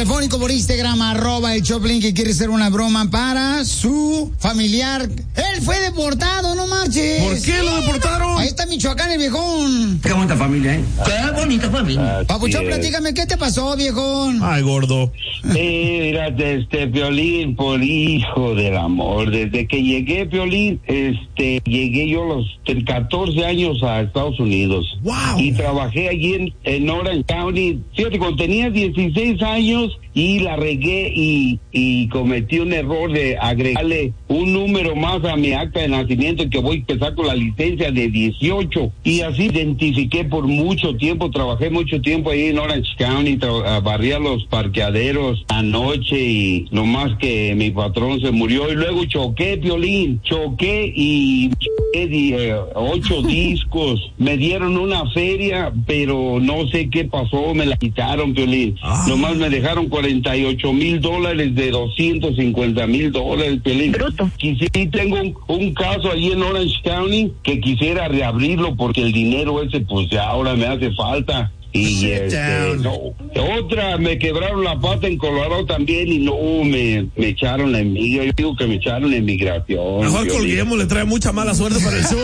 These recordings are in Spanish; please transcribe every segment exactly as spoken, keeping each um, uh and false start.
telefónico por Instagram, arroba el Choplin, que quiere hacer una broma para su familiar. Él fue deportado, no marches. ¿Por qué lo deportaron? Ahí está Michoacán, el viejón. Qué bonita familia, ¿eh? Qué bonita familia. Papuchón, platícame, ¿qué te pasó, viejón? Ay, gordo. Sí, mira, este, Piolín, por hijo del amor, desde que llegué, Piolín, este, llegué yo a los catorce años a Estados Unidos. Wow. Y trabajé allí en, en Orange County. Fíjate, cuando tenía dieciséis años y la regué y, y cometí un error de agregarle un número más a mi acta de nacimiento, que voy a empezar con la licencia de dieciocho. Y así identifiqué por mucho tiempo, trabajé mucho tiempo ahí en Orange County, tra- barría los parqueaderos anoche y nomás que mi patrón se murió y luego choqué, Piolín, choqué y choqué eh, ocho discos. Me dieron una feria, pero no sé qué pasó, me la quitaron, Piolín. Ah. Nomás me dejaron cuarenta y ocho mil dólares de doscientos cincuenta mil dólares, Piolín. Bruto. Y sí, tengo un, un caso allí en Orange County que quisiera reabrirlo porque el dinero ese pues ya ahora me hace falta. Y este, no, otra, me quebraron la pata en Colorado también y no, me, me echaron la emigración. Yo digo que me echaron la inmigración. Mejor colguemos, le trae mucha mala suerte para el show.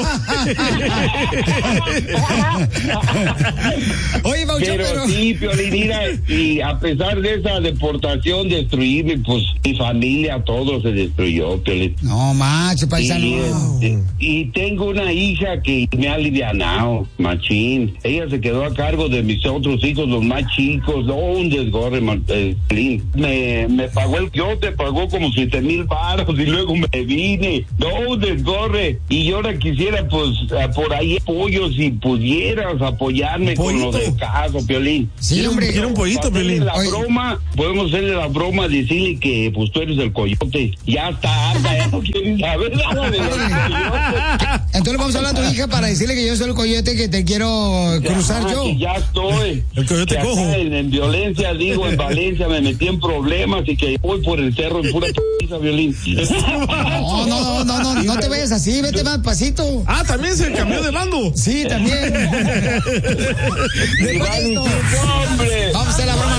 Oye, Bauchón, pero, pero... sí, Piolín, mira, y a pesar de esa deportación, destruirme, pues mi familia, todo se destruyó, Piolín. No, macho, paisano. Y, este, y tengo una hija que me ha alivianado, machín. Ella se quedó a cargo de mis otros hijos, los más chicos. No, un desgorre, eh, me, me pagó el, yo te pagó como siete mil baros y luego me vine. No, un desgorre. Y yo ahora quisiera, pues, por ahí apoyo, si pudieras apoyarme con lo del caso, Piolín. Sí, hombre. Quiero un pollito, Piolín. La Oye. broma, podemos hacerle la broma, decirle que, pues, tú eres el coyote. Ya está harta, ya no quieres saber nada de los coyotes. Entonces vamos a hablar a tu hija para decirle que yo soy el coyote, que te quiero cruzar Ya, yo. que ya estoy. El coyote Que cojo. acá En, en violencia, digo, en Valencia me metí en problemas y que voy por el cerro en pura p***, Violín. No, no, no, no, no, no te vayas así, vete más pasito. Ah, también se cambió de bando. Sí, también. Después de esto, ¡Hombre! vamos a hacer la broma